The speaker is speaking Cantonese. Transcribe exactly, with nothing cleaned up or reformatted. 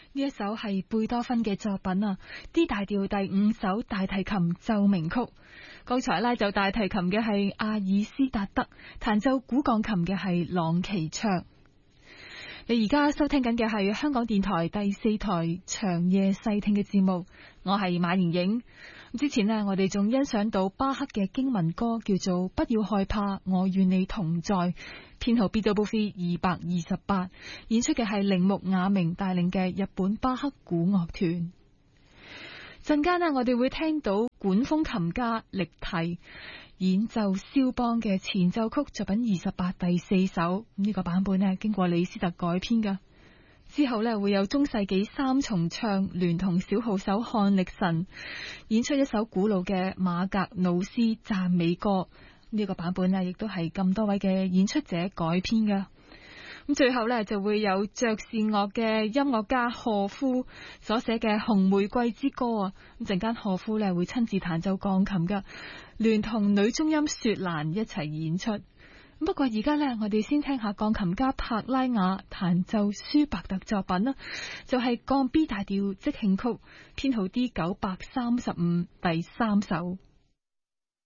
呢一首係貝多芬嘅作品啊 ，D 大調第五首大提琴奏鳴曲。剛才拉奏大提琴嘅係阿爾斯達德，彈奏古鋼琴嘅係朗奇卓。你而家收聽緊嘅係香港電台第四台長夜細聽嘅節目，我係馬瑩瑩。之前呢，我哋仲欣賞到巴赫嘅經文歌，叫做《不要害怕，我與你同在》，編號 B W V 二百二十八，演出嘅係鈴木雅明帶領嘅日本巴赫古樂團。陣間呢，我哋會聽到管風琴家力提演奏肖邦嘅前奏曲作品二十八第四首，呢、這個版本呢，經過李斯特改編噶。之後呢，會有中世紀三重唱聯同小號手漢力神演出一首古老嘅馬格努斯讚美歌，呢、這個版本呢，亦都係咁多位嘅演出者改編噶。咁最後呢，就會有爵士樂嘅音樂家賀夫所寫嘅《紅玫瑰之歌》啊！咁陣間賀夫呢會親自彈奏鋼琴噶，聯同女中音雪蘭一齊演出。不過而家呢，我哋先聽下鋼琴家帕拉雅彈奏舒伯特作品啦，就係降 B 大調即興曲，編號 D 九百三十五第三首。